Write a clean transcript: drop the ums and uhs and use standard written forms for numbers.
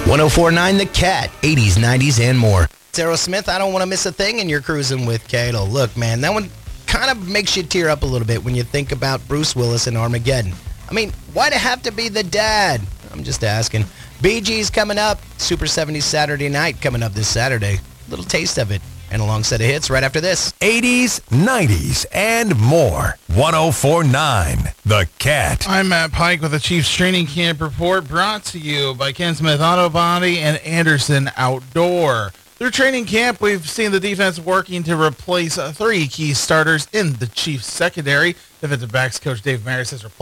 1049 The Cat, 80s, 90s, and more. It's Aerosmith, I Don't Want to Miss a Thing, and you're cruising with Cato. Look, man, that one kind of makes you tear up a little bit when you think about Bruce Willis in Armageddon. I mean, why'd it have to be the dad? I'm just asking. Bee Gees coming up. Super 70s Saturday Night coming up this Saturday. Little taste of it. And a long set of hits right after this. 80s, 90s, and more. 1049 The Cat. I'm Matt Pike with the Chiefs Training Camp Report, brought to you by Ken Smith Auto Body and Anderson Outdoor. Through training camp, we've seen the defense working to replace 3 key starters in the Chiefs secondary. Defensive backs coach Dave Maris has replaced